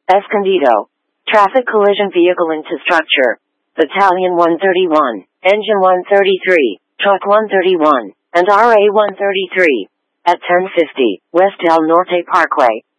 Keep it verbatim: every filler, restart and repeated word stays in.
Escondido. Traffic collision vehicle into structure. Battalion one thirty-one, Engine one thirty-three, Truck one thirty-one, and R A one thirty-three. At ten fifty, West El Norte Parkway.